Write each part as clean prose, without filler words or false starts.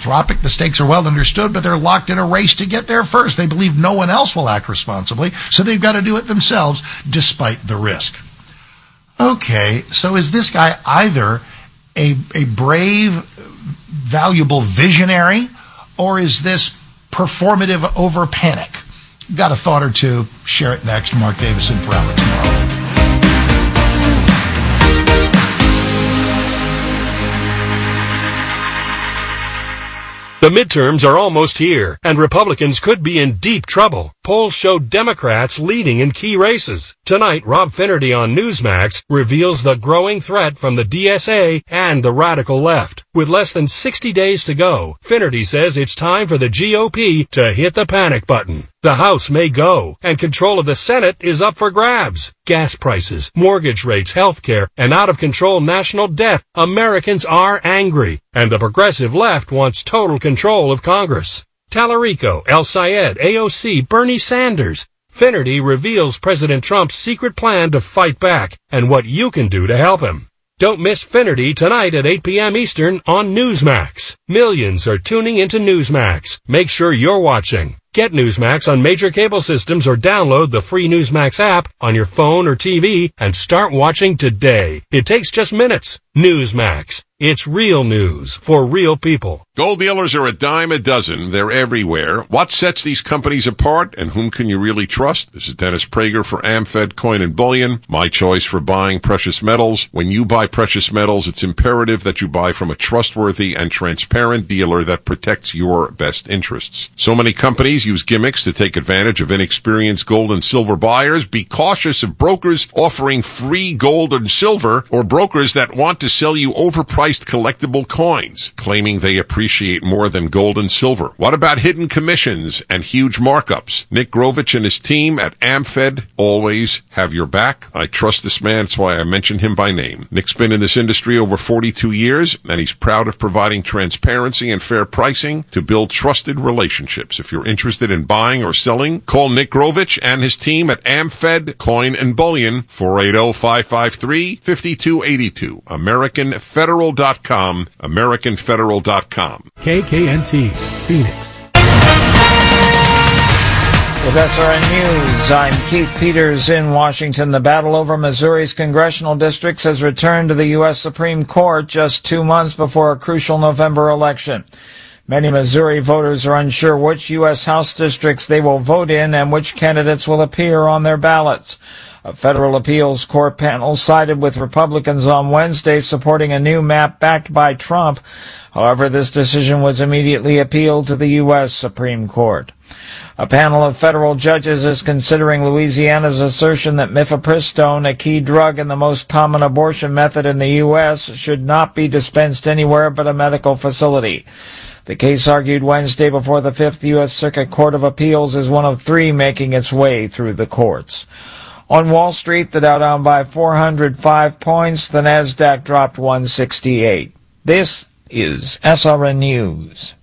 philanthropic. The stakes are well understood, but they're locked in a race to get there first. They believe no one else will act responsibly, so they've got to do it themselves despite the risk. Okay, so is this guy either a brave, valuable visionary, or is this performative over panic? Got a thought or two? Share it next. Mark Davison for Alex Morrow. The midterms are almost here, and Republicans could be in deep trouble. Polls show Democrats leading in key races. Tonight, Rob Finnerty on Newsmax reveals the growing threat from the DSA and the radical left. With less than 60 days to go, Finnerty says it's time for the GOP to hit the panic button. The House may go, and control of the Senate is up for grabs. Gas prices, mortgage rates, healthcare, and out-of-control national debt. Americans are angry, and the progressive left wants total control of Congress. Tallarico, El Sayed, AOC, Bernie Sanders. Finnerty reveals President Trump's secret plan to fight back and what you can do to help him. Don't miss Finnerty tonight at 8 p.m. Eastern on Newsmax. Millions are tuning into Newsmax. Make sure you're watching. Get Newsmax on major cable systems or download the free Newsmax app on your phone or TV and start watching today. It takes just minutes. Newsmax. It's real news for real people. Gold dealers are a dime a dozen. They're everywhere. What sets these companies apart, and whom can you really trust? This is Dennis Prager for AmFed Coin and Bullion, my choice for buying precious metals. When you buy precious metals, it's imperative that you buy from a trustworthy and transparent dealer that protects your best interests. So many companies use gimmicks to take advantage of inexperienced gold and silver buyers. Be cautious of brokers offering free gold and silver, or brokers that want to sell you overpriced collectible coins, claiming they appreciate more than gold and silver. What about hidden commissions and huge markups? Nick Grovich and his team at AmFed always have your back. I trust this man. That's why I mention him by name. Nick's been in this industry over 42 years, and he's proud of providing transparency and fair pricing to build trusted relationships. If you're interested in buying or selling, call Nick Grovich and his team at AmFed Coin and Bullion, 480-553-5282. AmericanFederal.com. AmericanFederal.com. KKNT, Phoenix. With SRN News, I'm Keith Peters in Washington. The battle over Missouri's congressional districts has returned to the U.S. Supreme Court just 2 months before a crucial November election. Many Missouri voters are unsure which U.S. House districts they will vote in and which candidates will appear on their ballots. A federal appeals court panel sided with Republicans on Wednesday, supporting a new map backed by Trump. However, this decision was immediately appealed to the U.S. Supreme Court. A panel of federal judges is considering Louisiana's assertion that mifepristone, a key drug and the most common abortion method in the U.S., should not be dispensed anywhere but a medical facility. The case argued Wednesday before the Fifth U.S. Circuit Court of Appeals is one of three making its way through the courts. On Wall Street, the Dow down by 405 points. The Nasdaq dropped 168. This is SRN News.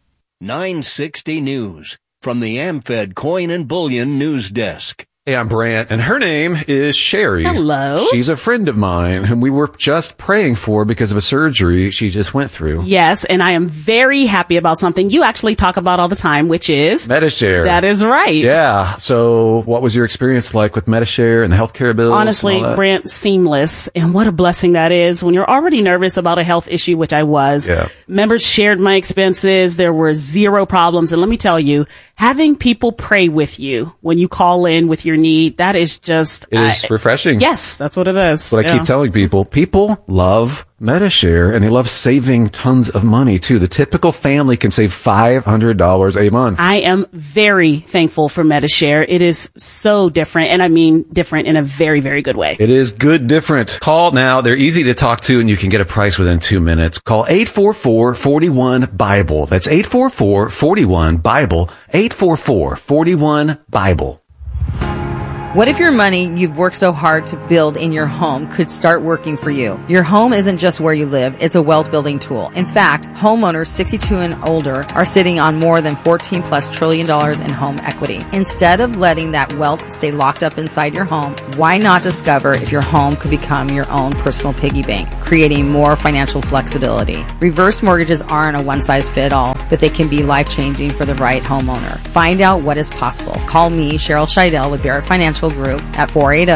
960 News from the AmFed Coin and Bullion News Desk. Hey, I'm Brant, and her name is Sherry. Hello. She's a friend of mine, whom we were just praying for because of a surgery she just went through. Yes, and I am very happy about something you actually talk about all the time, which is Medi-Share. That is right. Yeah. So what was your experience like with Medi-Share and the healthcare bills? Honestly, Brant, seamless. And what a blessing that is when you're already nervous about a health issue, which I was. Yeah. Members shared my expenses. There were zero problems. And let me tell you, having people pray with you when you call in with your need, that is just... It is refreshing. Yes, that's what it is. What I keep telling people. People love Medi-Share, and they love saving tons of money, too. The typical family can save $500 a month. I am very thankful for Medi-Share. It is so different, and I mean different in a very, very good way. It is good different. Call now. They're easy to talk to, and you can get a price within 2 minutes. Call 844-41-BIBLE. That's 844-41-BIBLE. 844-41-BIBLE. What if your money you've worked so hard to build in your home could start working for you? Your home isn't just where you live, it's a wealth building tool. In fact, homeowners 62 and older are sitting on more than $14+ trillion in home equity. Instead of letting that wealth stay locked up inside your home, why not discover if your home could become your own personal piggy bank, creating more financial flexibility? Reverse mortgages aren't a one-size-fits-all, but they can be life-changing for the right homeowner. Find out what is possible. Call me, Cheryl Scheidel with Barrett Financial Group at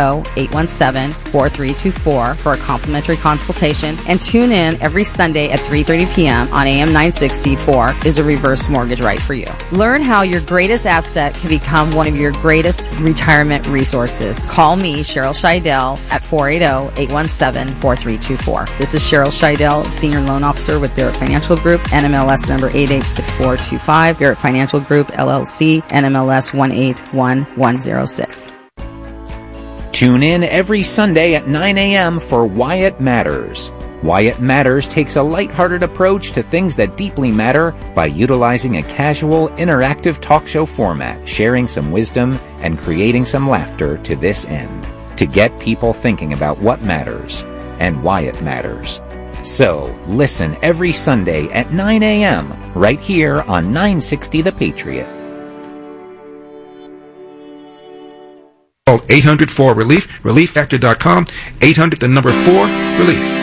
480-817-4324 for a complimentary consultation, and tune in every Sunday at 3:30 p.m. on AM 964 Is a Reverse Mortgage right for you? Learn how your greatest asset can become one of your greatest retirement resources. Call me, Cheryl Scheidel, at 480-817-4324. This is Cheryl Scheidel, Senior Loan Officer with Barrett Financial Group, NMLS number 886425, Barrett Financial Group, LLC, NMLS 181106. Tune in every Sunday at 9 a.m. for Wyatt Matters. Wyatt Matters takes a lighthearted approach to things that deeply matter by utilizing a casual, interactive talk show format, sharing some wisdom and creating some laughter to this end, to get people thinking about what matters and why it matters. So, listen every Sunday at 9 a.m. right here on 960 The Patriot. Call 800-4-RELIEF, relieffactor.com, 800-4-RELIEF.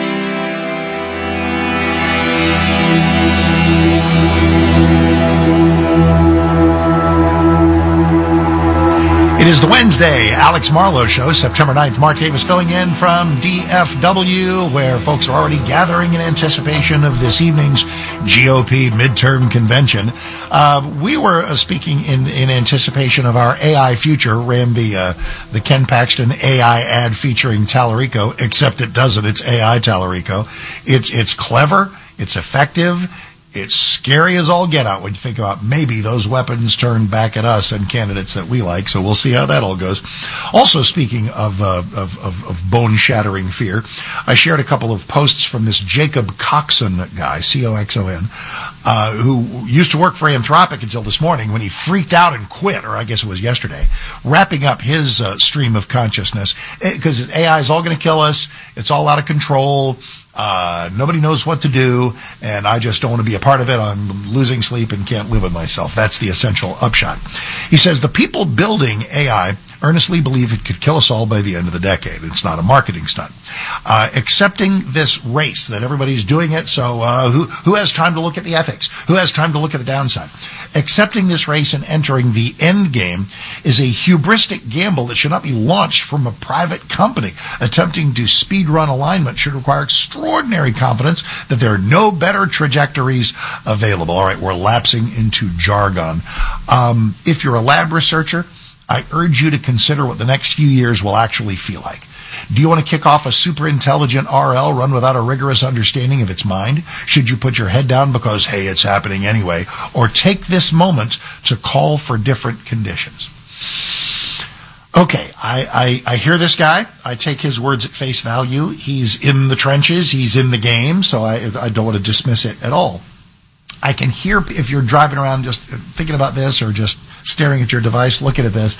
It is the Wednesday Alex Marlowe Show, September 9th. Mark Davis filling in from DFW, where folks are already gathering in anticipation of this evening's GOP midterm convention. We were speaking in anticipation of our AI future, ran the Ken Paxton AI ad featuring Tallarico, except it doesn't. It's AI Tallarico. It's clever. It's effective. It's scary as all get out when you think about maybe those weapons turned back at us and candidates that we like. So we'll see how that all goes. Also, speaking of bone-shattering fear, I shared a couple of posts from this Jacob Coxon guy, C-O-X-O-N, who used to work for Anthropic until this morning when he freaked out and quit, or I guess it was yesterday, wrapping up his stream of consciousness, because AI is all going to kill us. It's all out of control. Nobody knows what to do, and I just don't want to be a part of it. I'm losing sleep and can't live with myself. That's the essential upshot. He says, the people building AI earnestly believe it could kill us all by the end of the decade. It's not a marketing stunt. Accepting this race that everybody's doing it, so who has time to look at the ethics? Who has time to look at the downside? Accepting this race and entering the end game is a hubristic gamble that should not be launched from a private company. Attempting to speed run alignment should require extraordinary confidence that there are no better trajectories available. All right, we're lapsing into jargon. If you're a lab researcher, I urge you to consider what the next few years will actually feel like. Do you want to kick off a super intelligent RL run without a rigorous understanding of its mind? Should you put your head down because, hey, it's happening anyway? Or take this moment to call for different conditions? Okay, I hear this guy. I take his words at face value. He's in the trenches. He's in the game, so I don't want to dismiss it at all. I can hear, if you're driving around just thinking about this or just staring at your device, looking at this,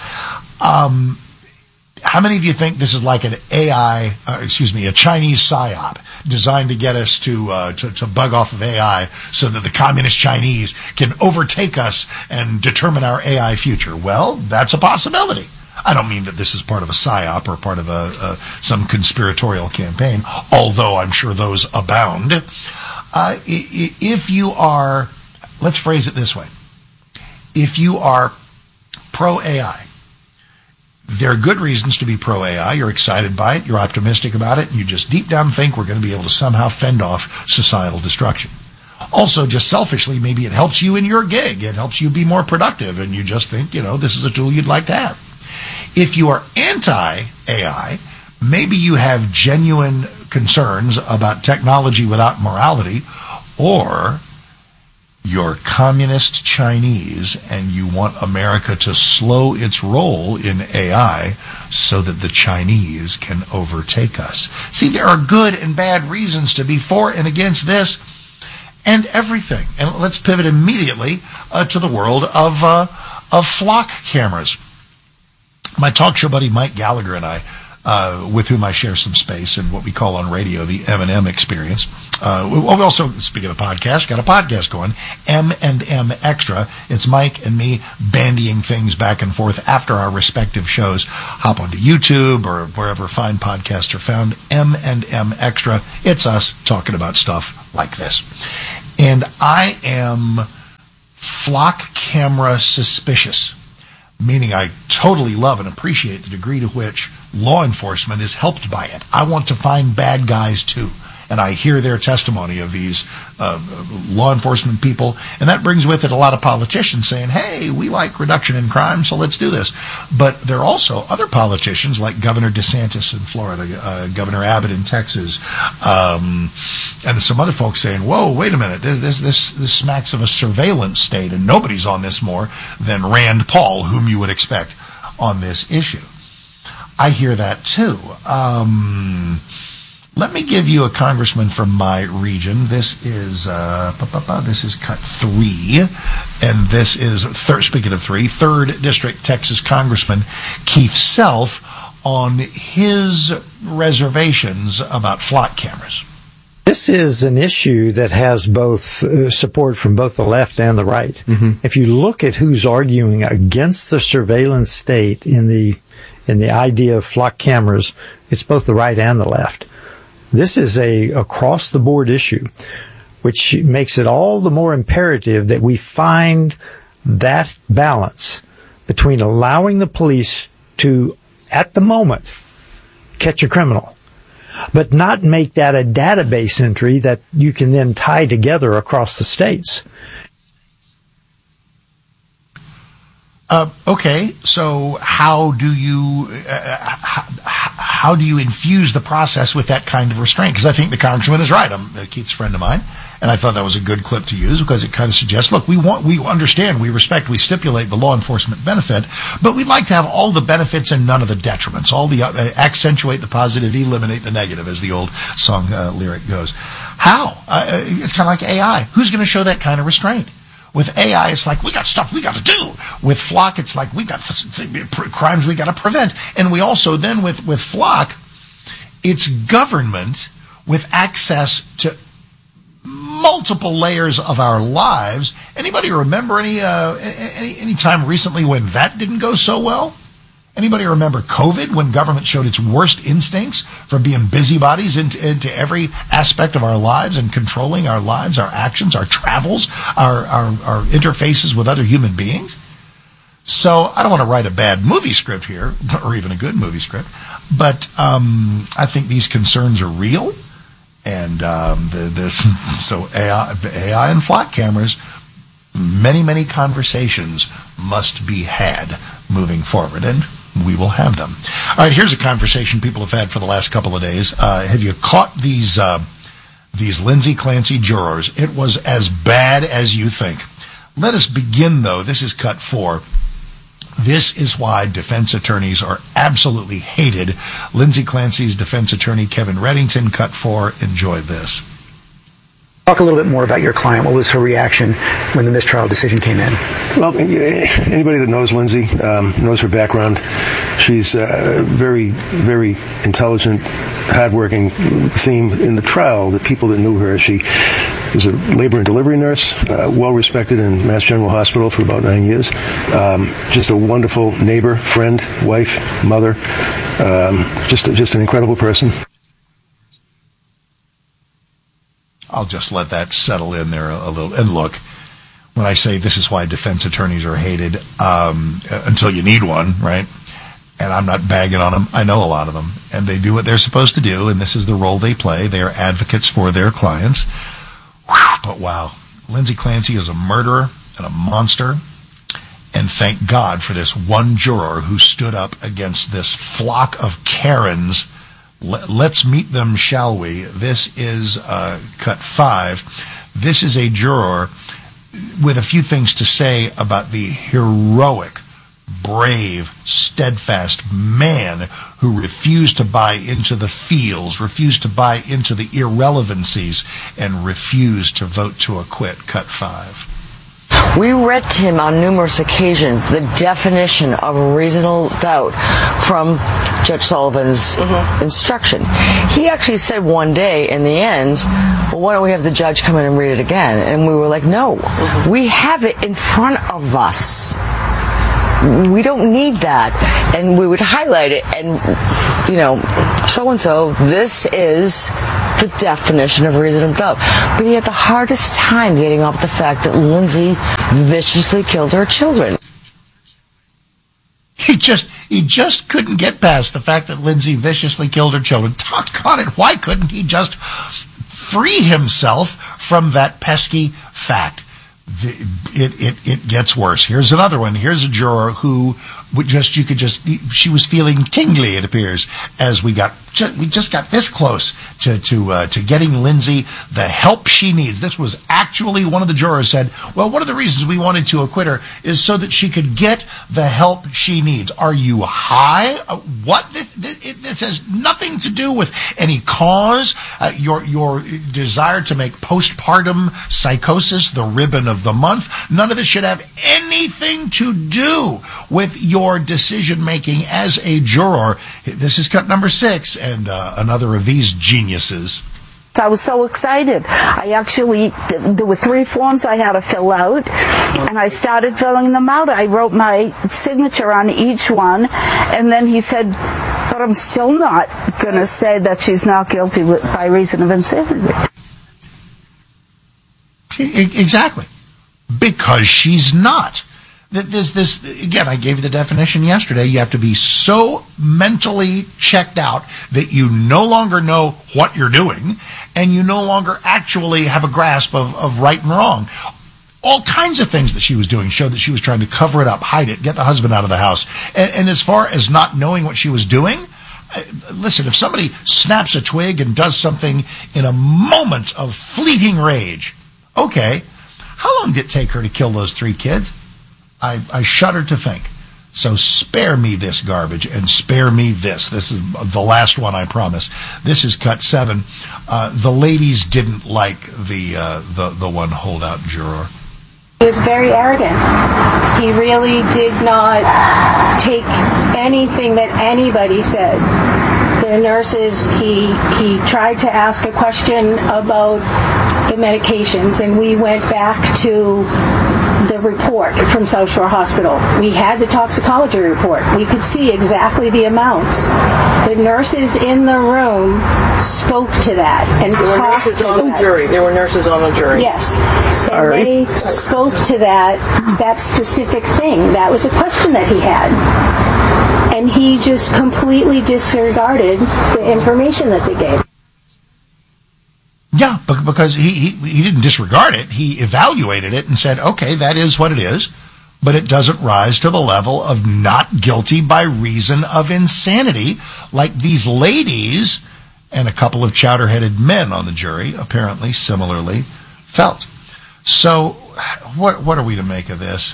how many of you think this is like an a Chinese psyop designed to get us to bug off of AI so that the communist Chinese can overtake us and determine our AI future? Well, that's a possibility. I don't mean that this is part of a psyop or part of some conspiratorial campaign, although I'm sure those abound. If you are, let's phrase it this way, if you are pro-AI, there are good reasons to be pro-AI. You're excited by it, you're optimistic about it, and you just deep down think we're going to be able to somehow fend off societal destruction. Also, just selfishly, maybe it helps you in your gig, it helps you be more productive, and you just think, this is a tool you'd like to have. If you are anti-AI, maybe you have genuine concerns about technology without morality, or you're communist Chinese and you want America to slow its role in AI so that the Chinese can overtake us. See, there are good and bad reasons to be for and against this and everything. And let's pivot immediately to the world of flock cameras. My talk show buddy Mike Gallagher and I, with whom I share some space in what we call on radio the M&M experience. We also, speaking of podcasts, got a podcast going, M&M Extra. It's Mike and me bandying things back and forth after our respective shows. Hop onto YouTube or wherever fine podcasts are found. M&M Extra. It's us talking about stuff like this. And I am flock camera suspicious, meaning I totally love and appreciate the degree to which law enforcement is helped by it. I want to find bad guys too. And I hear their testimony of these law enforcement people, and that brings with it a lot of politicians saying, hey, we like reduction in crime, so let's do this. But there are also other politicians like Governor DeSantis in Florida, Governor Abbott in Texas, and some other folks saying, whoa, wait a minute, this smacks of a surveillance state, and nobody's on this more than Rand Paul, whom you would expect on this issue. I hear that too. Let me give you a congressman from my region. This is cut 3, and this is speaking of 3, 3rd District Texas Congressman Keith Self on his reservations about flock cameras. This is an issue that has both support from both the left and the right. Mm-hmm. If you look at who's arguing against the surveillance state in the idea of flock cameras, it's both the right and the left. This is a across-the-board issue, which makes it all the more imperative that we find that balance between allowing the police to, at the moment, catch a criminal, but not make that a database entry that you can then tie together across the states. Okay, so how do you infuse the process with that kind of restraint? Because I think the congressman is right. Keith's a friend of mine, and I thought that was a good clip to use because it kind of suggests, look, we understand, we respect, we stipulate the law enforcement benefit, but we'd like to have all the benefits and none of the detriments. All the accentuate the positive, eliminate the negative, as the old song lyric goes. How? It's kind of like AI. Who's going to show that kind of restraint? With AI, it's like, we got stuff we got to do. With Flock, it's like, we got crimes we got to prevent. And we also then, with Flock, it's government with access to multiple layers of our lives. Anybody remember any time recently when that didn't go so well? Anybody remember COVID, when government showed its worst instincts for being busybodies into every aspect of our lives and controlling our lives, our actions, our travels, our interfaces with other human beings? So I don't want to write a bad movie script here, or even a good movie script, but I think these concerns are real. And so AI and flock cameras, many conversations must be had moving forward, and we will have them. All right, here's a conversation people have had for the last couple of days. Have you caught these Lindsay Clancy jurors? It was as bad as you think. Let us begin, though. This is cut 4. This is why defense attorneys are absolutely hated. Lindsay Clancy's defense attorney, Kevin Reddington, cut 4. Enjoy this. Talk a little bit more about your client. What was her reaction when the mistrial decision came in? Well, anybody that knows Lindsay knows her background. She's very, very intelligent, hardworking. Theme in the trial, the people that knew her, she was a labor and delivery nurse, well respected in Mass General Hospital for about 9 years. Just a wonderful neighbor, friend, wife, mother. Just an incredible person. I'll just let that settle in there a little. And look, when I say this is why defense attorneys are hated, until you need one, right? And I'm not bagging on them. I know a lot of them. And they do what they're supposed to do, and this is the role they play. They are advocates for their clients. Whew, but wow, Lindsay Clancy is a murderer and a monster. And thank God for this one juror who stood up against this flock of Karens. Let's meet them, shall we? This is cut 5. This is a juror with a few things to say about the heroic, brave, steadfast man who refused to buy into the feels, refused to buy into the irrelevancies, and refused to vote to acquit. Cut 5. We read to him on numerous occasions the definition of reasonable doubt from Judge Sullivan's instruction. He actually said one day in the end, well, why don't we have the judge come in and read it again? And we were like, no, we have it in front of us. We don't need that. And we would highlight it and, so-and-so, this is the definition of reasonable doubt. But he had the hardest time getting off the fact that Lindsay viciously killed her children. He just couldn't get past the fact that Lindsay viciously killed her children. Doggone it, why couldn't he just free himself from that pesky fact? It gets worse. Here's another one. Here's a juror who she was feeling tingly, it appears, as we just got this close to getting Lindsay the help she needs. This was actually one of the jurors said, well, one of the reasons we wanted to acquit her is so that she could get the help she needs. Are you high? What? This has nothing to do with any cause. Your desire to make postpartum psychosis the ribbon of the month. None of this should have anything to do with your decision-making as a juror. This is cut number 6 and another of these geniuses. I was so excited. There were 3 forms I had to fill out, and I started filling them out. I wrote my signature on each one, and then he said, but I'm still not going to say that she's not guilty by reason of insanity. Exactly. Because she's not. There's this, again, I gave you the definition yesterday. You have to be so mentally checked out that you no longer know what you're doing, and you no longer actually have a grasp of right and wrong. All kinds of things that she was doing showed that she was trying to cover it up, hide it, get the husband out of the house. And as far as not knowing what she was doing, listen, if somebody snaps a twig and does something in a moment of fleeting rage, okay, how long did it take her to kill those 3 kids? I shudder to think. So spare me this garbage and spare me this. This is the last one, I promise. This is cut 7. The ladies didn't like the one holdout juror. He was very arrogant. He really did not take anything that anybody said. The nurses, he tried to ask a question about the medications, and we went back to the report from South Shore Hospital. We had the toxicology report. We could see exactly the amounts. The nurses in the room spoke to that and there were nurses on the jury. There were nurses on the jury. Yes. Sorry. And they spoke to that specific thing. That was a question that he had. And he just completely disregarded the information that they gave. Yeah, because he didn't disregard it. He evaluated it and said, okay, that is what it is, but it doesn't rise to the level of not guilty by reason of insanity like these ladies and a couple of chowder-headed men on the jury apparently similarly felt. So what are we to make of this?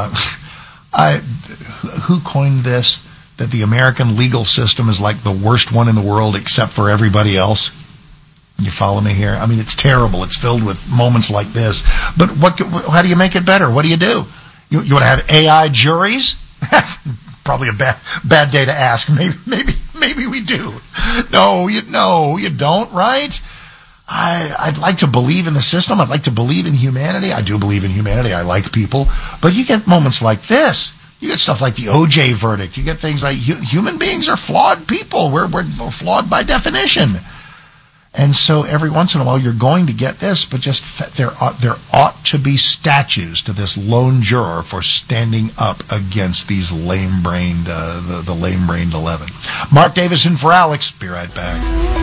Who coined this? That the American legal system is like the worst one in the world except for everybody else? You follow me here? I mean, it's terrible. It's filled with moments like this. But how do you make it better? What do? You want to have AI juries? Probably a bad day to ask. Maybe we do. No, you don't, right? I'd like to believe in the system. I'd like to believe in humanity. I do believe in humanity. I like people. But you get moments like this. You get stuff like the OJ verdict. You get things like human beings are flawed people. We're flawed by definition. And so every once in a while you're going to get this, but just there ought to be statues to this lone juror for standing up against these lame-brained, the lame-brained 11. Mark Davison for Alex. Be right back.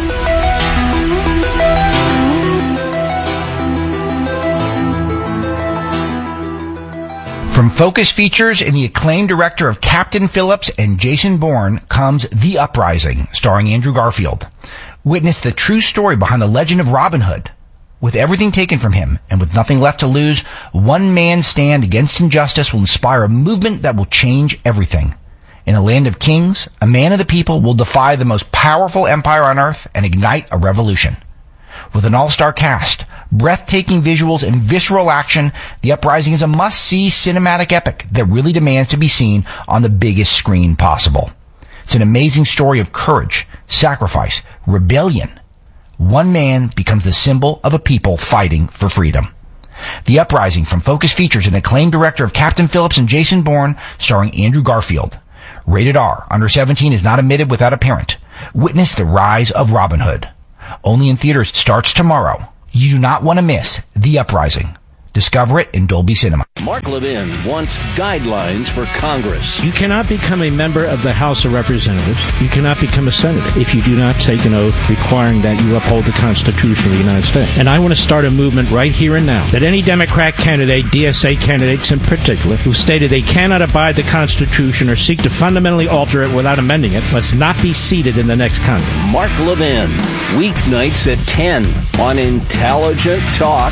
From Focus Features and the acclaimed director of Captain Phillips and Jason Bourne comes The Uprising, starring Andrew Garfield. Witness the true story behind the legend of Robin Hood. With everything taken from him and with nothing left to lose, one man's stand against injustice will inspire a movement that will change everything. In a land of kings, a man of the people will defy the most powerful empire on earth and ignite a revolution. With an all-star cast, Breathtaking visuals and visceral action, The Uprising is a must-see cinematic epic that really demands to be seen on the biggest screen possible. It's an amazing story of courage, sacrifice, rebellion. One man becomes the symbol of a people fighting for freedom. The Uprising from Focus features an acclaimed director of Captain Phillips and Jason Bourne, starring Andrew Garfield. Rated R, under 17 is not admitted without a parent. Witness the rise of Robin Hood. Only in theaters starts tomorrow. You do not want to miss The Uprising. Discover it in Dolby Cinema. Mark Levin wants guidelines for Congress. You cannot become a member of the House of Representatives. You cannot become a senator if you do not take an oath requiring that you uphold the Constitution of the United States. And I want to start a movement right here and now that any Democrat candidate, DSA candidates in particular, who stated they cannot abide the Constitution or seek to fundamentally alter it without amending it must not be seated in the next Congress. Mark Levin, weeknights at 10 on Intelligent Talk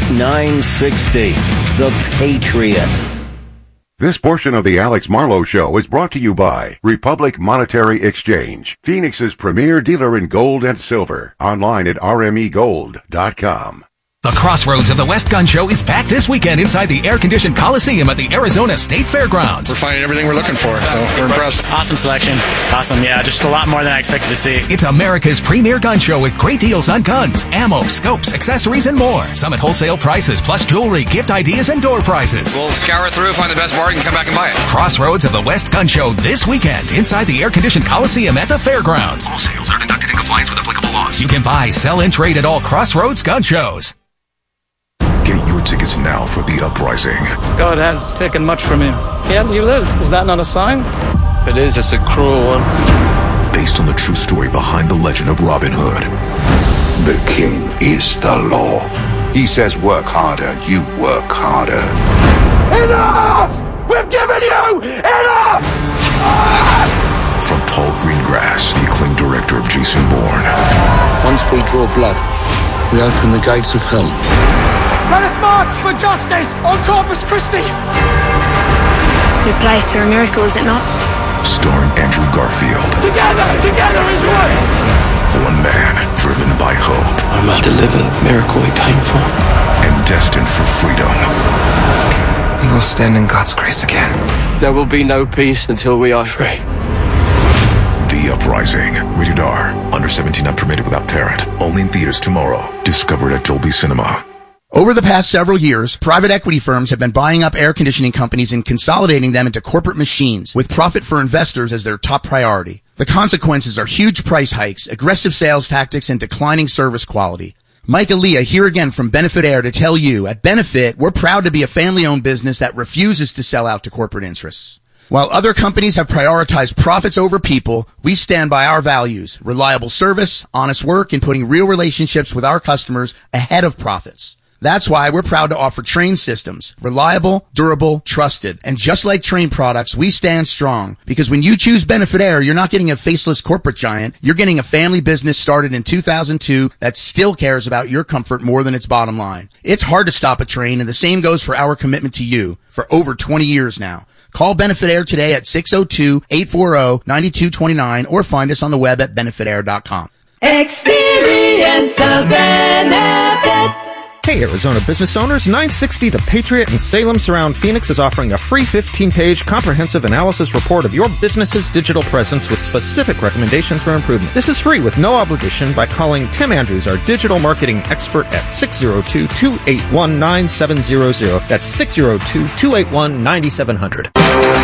960. The Patriot. This portion of the Alex Marlowe Show is brought to you by Republic Monetary Exchange, Phoenix's premier dealer in gold and silver. Online at rmegold.com. The Crossroads of the West Gun Show is back this weekend inside the air-conditioned Coliseum at the Arizona State Fairgrounds. We're finding everything we're looking for, so we're impressed. Awesome selection. Awesome, yeah, just a lot more than I expected to see. It's America's premier gun show with great deals on guns, ammo, scopes, accessories, and more. Some at wholesale prices, plus jewelry, gift ideas, and door prizes. We'll scour through, find the best bargain, come back and buy it. Crossroads of the West Gun Show this weekend inside the air-conditioned Coliseum at the Fairgrounds. All sales are conducted in compliance with applicable laws. You can buy, sell, and trade at all Crossroads gun shows. Get your tickets now for The Uprising. God has taken much from him. Yet you live. Is that not a sign? If it is, it's a cruel one. Based on the true story behind the legend of Robin Hood. The king is the law. He says work harder, you work harder. Enough! We've given you enough! From Paul Greengrass, the acclaimed director of Jason Bourne. Once we draw blood, we open the gates of hell. Let us march for justice on Corpus Christi! It's a good place for a miracle, is it not? Starring Andrew Garfield. Together is one! One man driven by hope. I must deliver the miracle we came for. And destined for freedom. We will stand in God's grace again. There will be no peace until we are free. The Uprising. Rated R. Under 17 not permitted without parent. Only in theaters tomorrow. Discovered at Dolby Cinema. Over the past several years, private equity firms have been buying up air conditioning companies and consolidating them into corporate machines, with profit for investors as their top priority. The consequences are huge price hikes, aggressive sales tactics, and declining service quality. Mike Aaliyah here again from Benefit Air to tell you, at Benefit, we're proud to be a family-owned business that refuses to sell out to corporate interests. While other companies have prioritized profits over people, we stand by our values, reliable service, honest work, and putting real relationships with our customers ahead of profits. That's why we're proud to offer Trane systems. Reliable, durable, trusted. And just like Trane products, we stand strong. Because when you choose Benefit Air, you're not getting a faceless corporate giant. You're getting a family business started in 2002 that still cares about your comfort more than its bottom line. It's hard to stop a Trane, and the same goes for our commitment to you for over 20 years now. Call Benefit Air today at 602-840-9229 or find us on the web at benefitair.com. Experience the benefit. Hey Arizona business owners, 960 The Patriot in Salem Surround Phoenix is offering a free 15-page comprehensive analysis report of your business's digital presence with specific recommendations for improvement. This is free with no obligation by calling Tim Andrews, our digital marketing expert at 602-281-9700. That's 602-281-9700.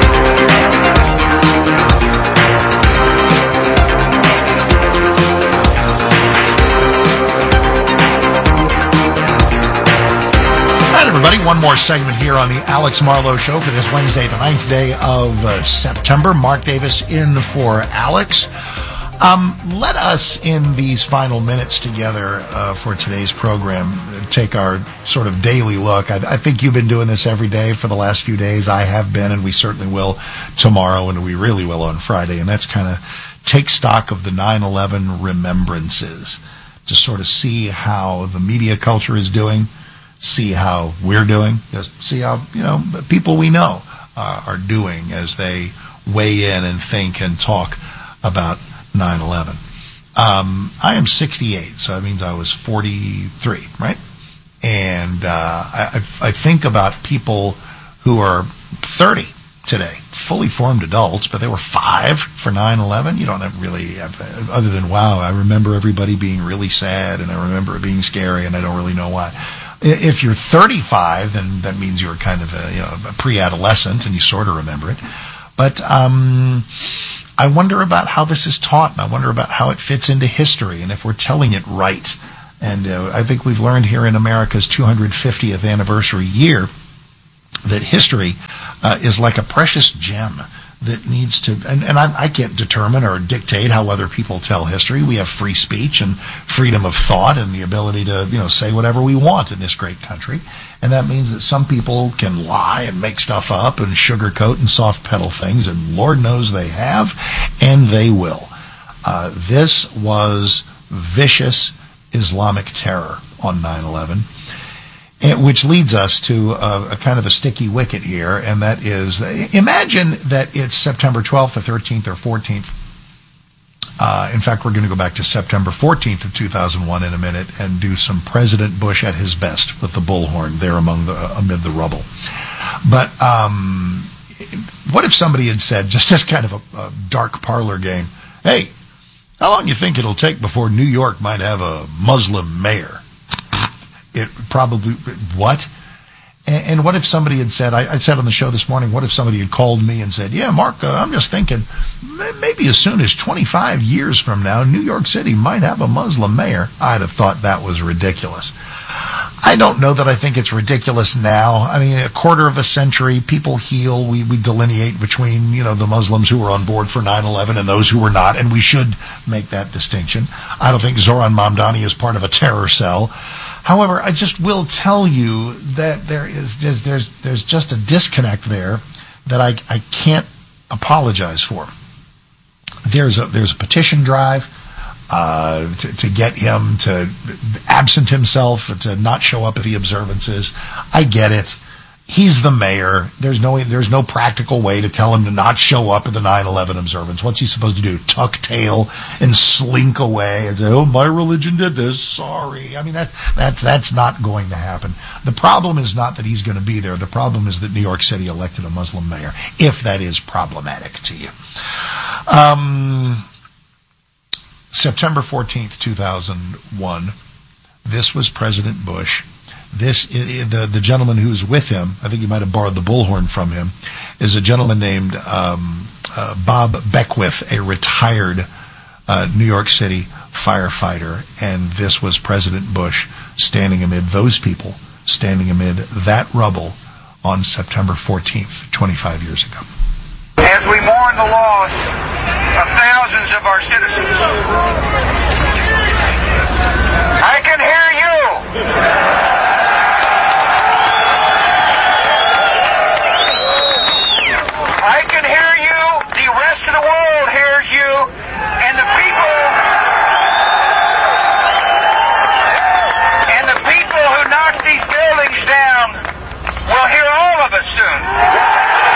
Everybody, one more segment here on the Alex Marlowe Show for this Wednesday, the 9th day of September. Mark Davis in for Alex. Let us, in these final minutes together for today's program, take our sort of daily look. I think you've been doing this every day for the last few days. I have been, and we certainly will tomorrow, and we really will on Friday. And that's kind of take stock of the 9/11 remembrances to sort of see how the media culture is doing, see how we're doing, just see how, people we know are doing as they weigh in and think and talk about 9/11. I am 68, so that means I was 43, right? And I think about people who are 30 today, fully formed adults, but they were 5 for 9/11. You don't really have, other than, wow, I remember everybody being really sad, and I remember it being scary, and I don't really know why. If you're 35, then that means you're kind of a pre-adolescent, and you sort of remember it. But I wonder about how this is taught, and I wonder about how it fits into history, and if we're telling it right. And I think we've learned here in America's 250th anniversary year that history is like a precious gem that needs to, and I can't determine or dictate how other people tell history. We have free speech and freedom of thought and the ability to, say whatever we want in this great country. And that means that some people can lie and make stuff up and sugarcoat and soft pedal things, and Lord knows they have, and they will. This was vicious Islamic terror on 9/11. Which leads us to a kind of a sticky wicket here, and that is, imagine that it's September 12th or 13th or 14th. In fact, we're going to go back to September 14th of 2001 in a minute and do some President Bush at his best with the bullhorn there amid the rubble. But what if somebody had said, just as kind of a dark parlor game, hey, how long do you think it'll take before New York might have a Muslim mayor? It probably, what? And what if somebody had said, I said on the show this morning, what if somebody had called me and said, yeah, Mark, I'm just thinking, maybe as soon as 25 years from now, New York City might have a Muslim mayor. I'd have thought that was ridiculous. I don't know that I think it's ridiculous now. I mean, a quarter of a century, people heal. We delineate between, the Muslims who were on board for 9/11 and those who were not, and we should make that distinction. I don't think Zoran Mamdani is part of a terror cell. However, I just will tell you that there's just a disconnect there that I can't apologize for. There's a petition drive to get him to absent himself, to not show up at the observances. I get it. He's the mayor. There's no practical way to tell him to not show up at the 9/11 observance. What's he supposed to do? Tuck tail and slink away and say, "Oh, my religion did this. Sorry." I mean, that's not going to happen. The problem is not that he's going to be there. The problem is that New York City elected a Muslim mayor, if that is problematic to you. September 14th, 2001. This was President Bush. The gentleman who's with him, I think you might have borrowed the bullhorn from him, is a gentleman named Bob Beckwith, a retired New York City firefighter. And this was President Bush standing amid those people, standing amid that rubble on September 14th, 25 years ago. As we mourn the loss of thousands of our citizens, I can hear you.